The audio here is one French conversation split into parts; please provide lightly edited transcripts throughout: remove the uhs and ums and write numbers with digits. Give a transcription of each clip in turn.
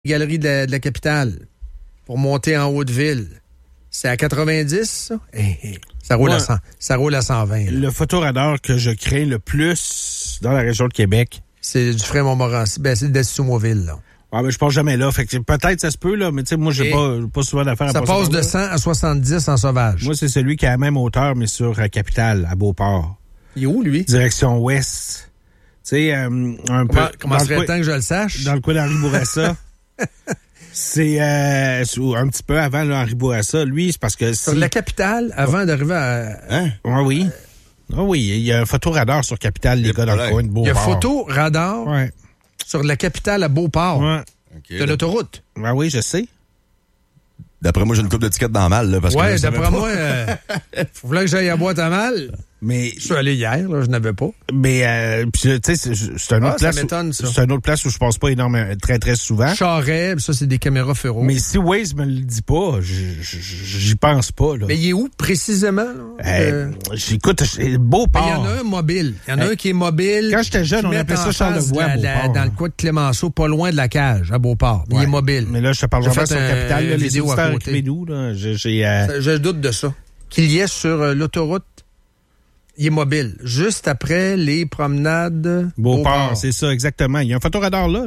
galeries de la capitale pour monter en Haute-Ville. C'est à 90, ça? Ça roule, ça roule à 120. Là. Le photoradar que je crains le plus dans la région de Québec, c'est du Fray-Montmorency. Ben, c'est d'Estoumoville, là. Ah, mais je passe jamais là. Fait que peut-être ça se peut, là, mais tu sais, moi, j'ai pas souvent d'affaires à ça passe de 100 à 70 en sauvage. Moi, c'est celui qui a la même hauteur, mais sur Capitale, à Beauport. Il est où, lui? Direction ouest. Tu sais, comment serait le temps que je le sache? Dans le coin d'Henri Bourassa. C'est un petit peu avant là, Henri Bourassa. Lui, c'est parce que... Sur la Capitale, avant d'arriver à... Hein? Oui. Oui, il y a un photoradar sur Capitale, les gars, dans le coin de Beauport. Il y a photoradar sur la Capitale à Beauport. Ouais. Okay, de l'autoroute. Ah oui, je sais. D'après moi, j'ai une couple de tickets dans mal. Là, parce que d'après moi, faut que j'aille à boîte à mal. Mais je suis allé hier, là, je n'avais pas. Mais tu sais, c'est une autre place. C'est une autre place où je passe pas énormément, très très souvent. Charest, ça c'est des caméras ferro. Mais si Waze me le dit pas, j'y pense pas là. Mais il est où précisément là? J'écoute, Beauport. Il y en a un mobile. Il y en a un qui est mobile. Quand j'étais jeune, on appelait ça Charlevoix, Beauport. Dans le coin de Clémenceau, pas loin de la cage, à Beauport. Il est mobile. Mais là, je te parle vraiment sur Capitale, là, les auditeurs Québécois, là. Je doute de ça. Qu'il y ait sur l'autoroute. Il est mobile. Juste après les promenades Beauport, c'est ça, exactement. Il y a un photoradar là.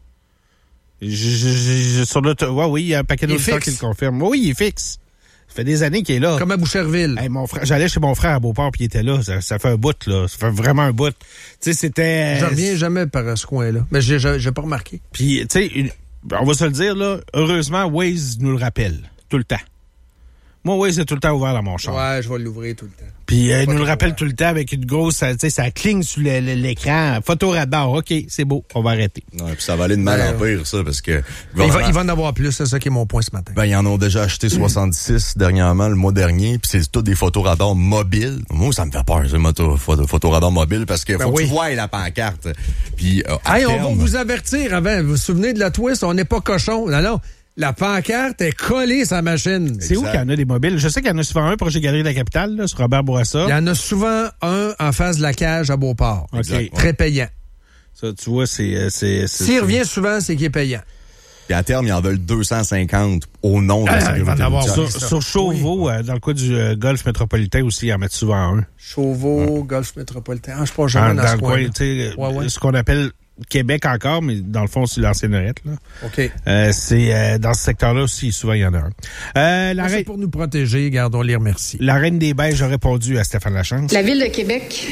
Sur oui, il y a un paquet d'auditeurs qui le confirment. Oui, il est fixe. Ça fait des années qu'il est là. Comme à Boucherville. Hey, j'allais chez mon frère à Beauport, puis il était là. Ça fait un bout, là. Ça fait vraiment un bout. Tu sais, c'était... Je reviens jamais par ce coin-là. Mais j'ai pas remarqué. Puis, tu sais, on va se le dire, là. Heureusement, Waze nous le rappelle. Tout le temps. Moi, oui, c'est tout le temps ouvert dans mon char. Ouais, je vais l'ouvrir tout le temps. Puis, il nous le rappelle tout le temps avec une grosse, tu sais, ça cligne sur l'écran. Photoradar, OK, c'est beau, on va arrêter. Non, puis ça va aller de mal en pire, ça, parce que... Il va en avoir plus, c'est ça qui est mon point ce matin. Ben, ils en ont déjà acheté 66 dernièrement, le mois dernier, puis c'est tous des photoradars mobiles. Moi, ça me fait peur, ces photoradars mobiles, parce que faut que tu vois la pancarte. Puis, on va vous avertir avant. Vous vous souvenez de la twist? On n'est pas cochon. Non. La pancarte est collée sur la machine. C'est où qu'il y en a des mobiles? Je sais qu'il y en a souvent un proche des Galeries de la Capitale, là, sur Robert Bourassa. Il y en a souvent un en face de la cage à Beauport. Okay. Très payant. Ça, tu vois, S'il revient souvent, c'est qu'il est payant. Puis à terme, ils en veulent 250 au nom de la sécurité routière. Sur Chauveau, dans le coin du golfe métropolitain aussi, ils en mettent souvent un. Chauveau, golfe métropolitain. Je pense jamais dans ce coin. Ce qu'on appelle Québec encore, mais dans le fond, c'est l'anciennette, là. OK. C'est dans ce secteur-là aussi, souvent, il y en a un. C'est pour nous protéger, gardons les remercie. La Reine des Beiges a répondu à Stéphane Lachance. La Ville de Québec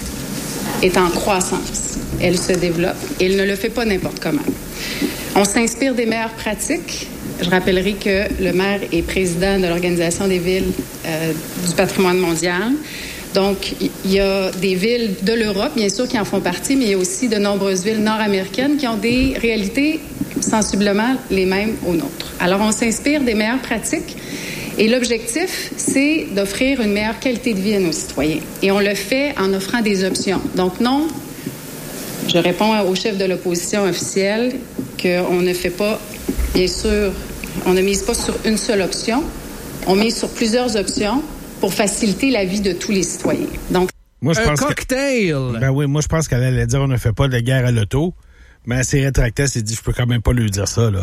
est en croissance. Elle se développe et elle ne le fait pas n'importe comment. On s'inspire des meilleures pratiques. Je rappellerai que le maire est président de l'Organisation des villes du patrimoine mondial. Donc, il y a des villes de l'Europe, bien sûr, qui en font partie, mais il y a aussi de nombreuses villes nord-américaines qui ont des réalités sensiblement les mêmes aux nôtres. Alors, on s'inspire des meilleures pratiques et l'objectif, c'est d'offrir une meilleure qualité de vie à nos citoyens. Et on le fait en offrant des options. Donc, non, je réponds au chef de l'opposition officielle qu'on ne fait pas, bien sûr, on ne mise pas sur une seule option, on mise sur plusieurs options pour faciliter la vie de tous les citoyens. Donc, moi, je pense cocktail! Moi, je pense qu'elle allait dire on ne fait pas de guerre à l'auto, mais elle s'est rétractée, elle s'est dit, je peux quand même pas lui dire ça, là.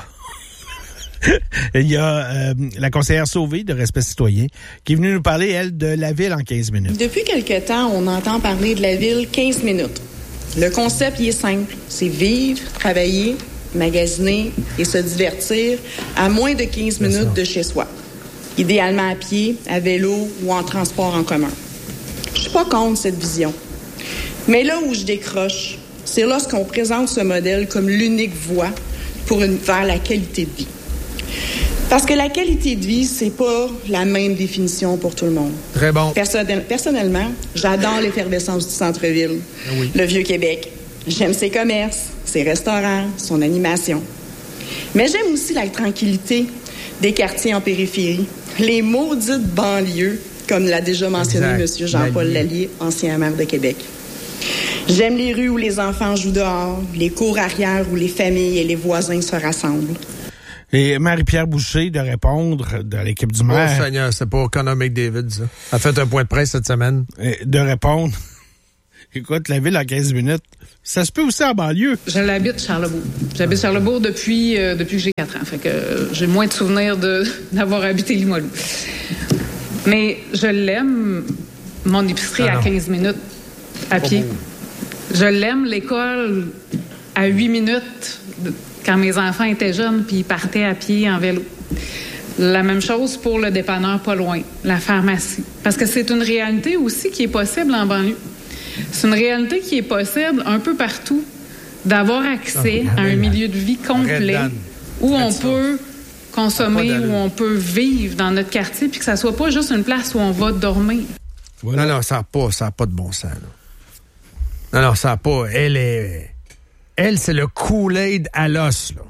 Il y a la conseillère Sauvé de Respect citoyen qui est venue nous parler, elle, de la ville en 15 minutes. Depuis quelque temps, on entend parler de la ville 15 minutes. Le concept, il est simple. C'est vivre, travailler, magasiner et se divertir à moins de 15 minutes de chez soi. Idéalement à pied, à vélo ou en transport en commun. Je suis pas contre cette vision. Mais là où je décroche, c'est lorsqu'on présente ce modèle comme l'unique voie vers la qualité de vie. Parce que la qualité de vie, c'est pas la même définition pour tout le monde. Très bon. Personnellement, j'adore l'effervescence du centre-ville, le Vieux-Québec. J'aime ses commerces, ses restaurants, son animation. Mais j'aime aussi la tranquillité des quartiers en périphérie, les maudites banlieues, comme l'a déjà mentionné M. Jean-Paul Lallier, ancien maire de Québec. J'aime les rues où les enfants jouent dehors, les cours arrière où les familles et les voisins se rassemblent. Et Marie-Pierre Boucher de répondre de l'équipe du maire. Oh Seigneur, c'est pas Connor McDavid, ça. Elle a fait un point de presse cette semaine. De répondre. Écoute, la ville en 15 minutes, ça se peut aussi en banlieue. Je l'habite Charlesbourg. J'habite Charlesbourg depuis que j'ai 4 ans. Fait que j'ai moins de souvenirs d'avoir habité Limoilou. Mais je l'aime, mon épicerie à 15 minutes à pied. Je l'aime, l'école à 8 minutes quand mes enfants étaient jeunes puis ils partaient à pied en vélo. La même chose pour le dépanneur pas loin, la pharmacie. Parce que c'est une réalité aussi qui est possible en banlieue. C'est une réalité qui est possible un peu partout, d'avoir accès à un milieu de vie complet où on peut consommer, où on peut vivre dans notre quartier, puis que ça soit pas juste une place où on va dormir. Voilà. Non, ça n'a pas de bon sens. Là. Non, ça n'a pas. Elle, c'est le Kool-Aid à l'os, là.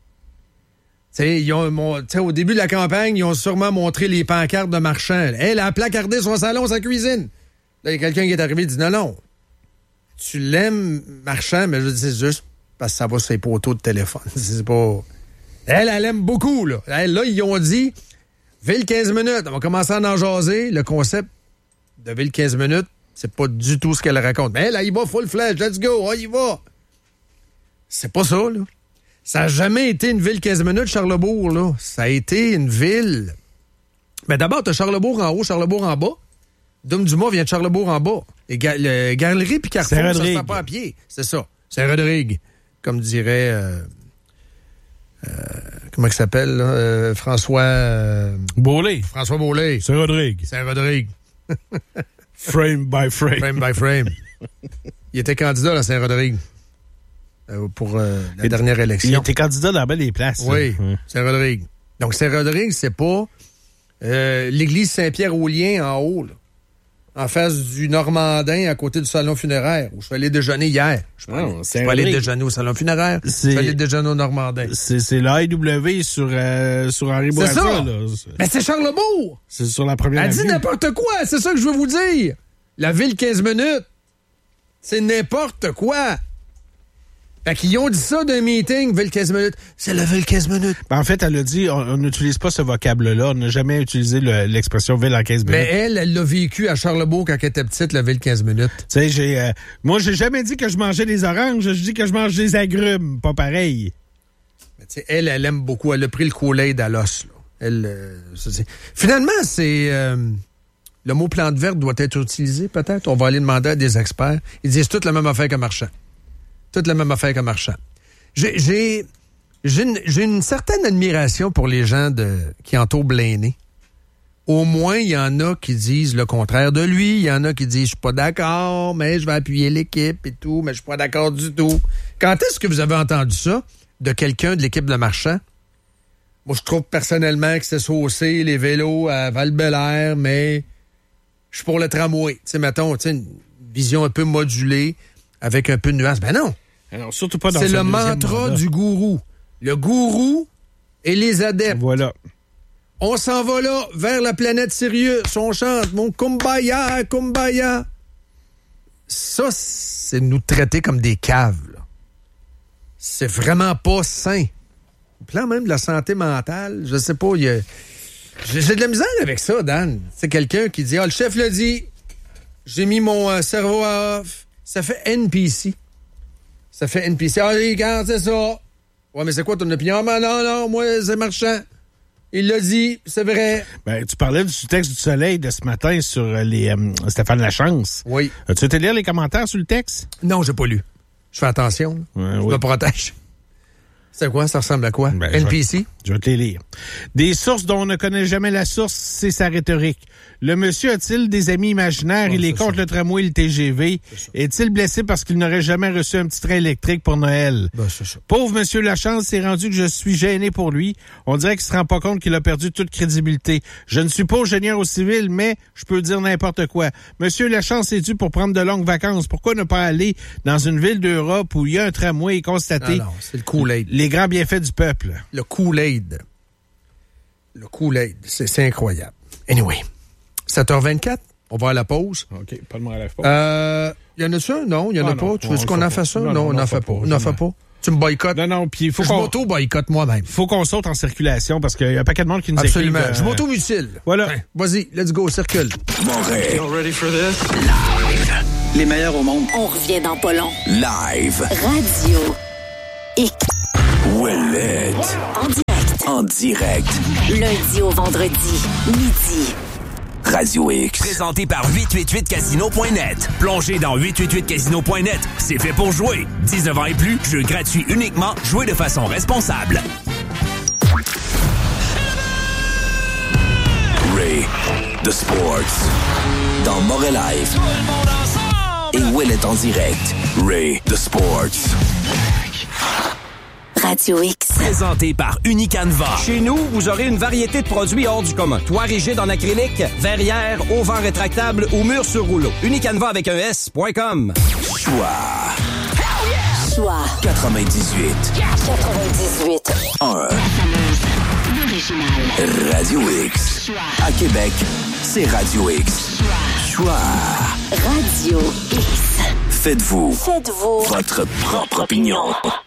Au début de la campagne, ils ont sûrement montré les pancartes de marchands. Elle a placardé son salon, sa cuisine. Là, il y a quelqu'un qui est arrivé et dit non, tu l'aimes, marchand, mais je dis c'est juste parce que ça va sur ses poteaux de téléphone. C'est pas. Elle aime beaucoup, là. Là, ils ont dit Ville 15 minutes. On va commencer à en jaser. Le concept de Ville 15 minutes, c'est pas du tout ce qu'elle raconte. Mais elle, il va full flash, let's go, on y va. C'est pas ça, là. Ça n'a jamais été une ville 15 minutes, Charlesbourg, là. Ça a été une ville. Mais d'abord, tu as Charlesbourg en haut, Charlesbourg en bas. Dom-du-Mont vient de Charlesbourg en bas. Et Galerie puis Carrefour, ça se fait pas à pied. C'est ça. Saint-Rodrigue. Comme dirait... comment il s'appelle, là? François... Beaulé. François Beaulé. Saint-Rodrigue. Saint-Rodrigue. Frame by frame. Frame by frame. Il était candidat à Saint-Rodrigue. Pour la dernière élection. Il était candidat dans bien des places. Oui, Saint-Rodrigue. Donc, Saint-Rodrigue, c'est pas l'église Saint-Pierre-aux-Liens en haut, là, en face du Normandin, à côté du salon funéraire, où je suis allé déjeuner hier. Je suis pas allé déjeuner au salon funéraire, je suis allé déjeuner au Normandin. C'est l'AEW sur Henri Bourassa. C'est ça! Là. Mais c'est Charlesbourg! C'est sur la première avenue. Elle dit n'importe quoi, c'est ça que je veux vous dire. La ville 15 minutes, c'est n'importe quoi. Fait qu'ils ont dit ça d'un meeting, Ville 15 minutes. C'est la Ville 15 minutes. Ben en fait, elle a dit, on n'utilise pas ce vocable-là. On n'a jamais utilisé l'expression Ville en 15 minutes. Mais elle l'a vécu à Charlesbourg quand elle était petite, la Ville 15 minutes. Tu sais, moi, j'ai jamais dit que je mangeais des oranges. Je dis que je mange des agrumes. Pas pareil. Mais tu sais, elle aime beaucoup. Elle a pris le Kool-Aid à l'os, là. Finalement, c'est... le mot plante verte doit être utilisé, peut-être. On va aller demander à des experts. Ils disent toute la même affaire que marchand. Toute la même affaire que marchand. J'ai une certaine admiration pour les gens qui entourent Blaney. Au moins, il y en a qui disent le contraire de lui. Il y en a qui disent, je suis pas d'accord, mais je vais appuyer l'équipe et tout, mais je suis pas d'accord du tout. Quand est-ce que vous avez entendu ça de quelqu'un de l'équipe de marchand? Moi, je trouve personnellement que c'est saucé, les vélos à Val-Bélair, mais je suis pour le tramway. Tu sais, mettons, une vision un peu modulée, avec un peu de nuance. Ben non! Alors, surtout pas dans c'est le mantra du gourou. Le gourou et les adeptes. Voilà. On s'en va là, vers la planète Sirius. On chante mon kumbaya, kumbaya. Ça, c'est nous traiter comme des caves, là. C'est vraiment pas sain. Au plan même de la santé mentale, je sais pas, j'ai de la misère avec ça, Dan. C'est quelqu'un qui dit, le chef l'a dit, j'ai mis mon cerveau à off. Ça fait NPC. Regarde, c'est ça. Ouais, mais c'est quoi ton opinion? Non, moi, c'est marchand. Il l'a dit, c'est vrai. Ben, tu parlais du texte du Soleil de ce matin sur Stéphane Lachance. Oui. As-tu été lire les commentaires sur le texte? Non, j'ai pas lu. Je fais attention. Je me protège. C'est quoi? Ça ressemble à quoi? Ben, NPC? Je vais te les lire. Des sources dont on ne connaît jamais la source, c'est sa rhétorique. Le monsieur a-t-il des amis imaginaires? Il est contre le tramway et le TGV. Est-il blessé parce qu'il n'aurait jamais reçu un petit train électrique pour Noël? C'est ça. Pauvre monsieur Lachance, c'est rendu que je suis gêné pour lui. On dirait qu'il se rend pas compte qu'il a perdu toute crédibilité. Je ne suis pas ingénieur au civil, mais je peux dire n'importe quoi. Monsieur Lachance est dû pour prendre de longues vacances. Pourquoi ne pas aller dans une ville d'Europe où il y a un tramway et constater non, c'est le Kool-Aid. Les grands bienfaits du peuple? Le Kool-Aid. Le Kool-Aid, c'est incroyable. Anyway, 7h24, on va à la pause. OK, pas de mal à la pause. Y en a-tu un? Non, il y en a pas. Non, tu veux qu'on en fasse ça? Non, on n'en fait pas. On n'en fait pas. Tu me boycottes? Non, puis il faut je m'auto-boycotte moi-même. Faut qu'on saute en circulation parce qu'il y a un paquet de monde qui nous écrit. Absolument. Je m'auto-mutile. Voilà. Vas-y, let's go, circule. Montréal. You ready for this? Live. les meilleurs au monde. On revient dans pas long. Live. Radio X. Ouellette. En direct. Lundi au vendredi, midi. Radio X. Présenté par 888casino.net. Plongez dans 888casino.net. C'est fait pour jouer. 19 ans et plus, jeu gratuit uniquement. Jouez de façon responsable. Ray the Sports. Dans Morel Live. Et Ouellette en direct. Ray the Sports. Radio X. Présenté par Unicanva. Chez nous, vous aurez une variété de produits hors du commun. Toit rigide en acrylique, verrière, auvent rétractable ou mur sur rouleau. Unicanva avec un S.com. Choix. Choix. 98. 1. Radio X. À Québec, c'est Radio X. Choix. Radio X. Faites-vous votre propre opinion.